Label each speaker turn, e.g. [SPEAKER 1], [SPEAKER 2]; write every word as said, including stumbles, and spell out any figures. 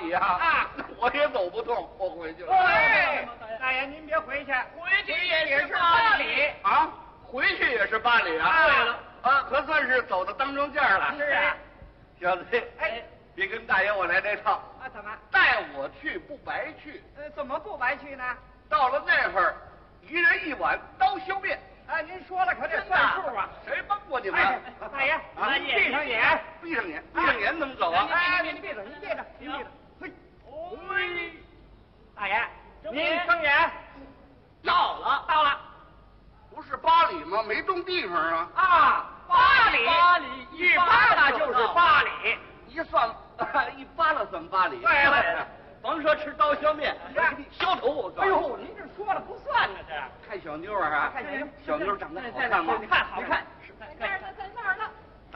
[SPEAKER 1] 里啊！啊，我也走不动，我回去了。
[SPEAKER 2] 哎，大爷您别回去，回去也是八里
[SPEAKER 1] 啊，回去也是八里啊。
[SPEAKER 2] 对了，
[SPEAKER 1] 啊，可算是走到当中间了。
[SPEAKER 2] 是啊，
[SPEAKER 1] 小子，哎，别跟大爷我来这套。
[SPEAKER 2] 啊，怎么？
[SPEAKER 1] 带我去不白去。
[SPEAKER 2] 呃，怎么不白去呢？
[SPEAKER 1] 到了那会儿，一人一碗刀削面。
[SPEAKER 2] 啊，您说了可得算数啊！
[SPEAKER 1] 谁帮过你们？
[SPEAKER 2] 大爷，
[SPEAKER 1] 啊，
[SPEAKER 2] 您闭上眼，
[SPEAKER 1] 闭上眼，闭上眼怎么走啊？
[SPEAKER 2] 哎，您闭着，您闭着，您闭着。嘿，嘿，大爷，您睁眼。
[SPEAKER 1] 到了，
[SPEAKER 2] 到了。
[SPEAKER 1] 不是八里吗？没动地方啊。
[SPEAKER 2] 啊，八里，
[SPEAKER 1] 八里
[SPEAKER 2] 一扒拉就是八里，
[SPEAKER 1] 一算一扒拉算八里。
[SPEAKER 2] 对了。
[SPEAKER 1] 甭说吃刀削面，我给你削头我告诉你。
[SPEAKER 2] 哎呦，您这说了不算呢，这
[SPEAKER 1] 看小妞啊，
[SPEAKER 2] 看小妞，
[SPEAKER 1] 小妞长得好看吗？
[SPEAKER 2] 好看，好看。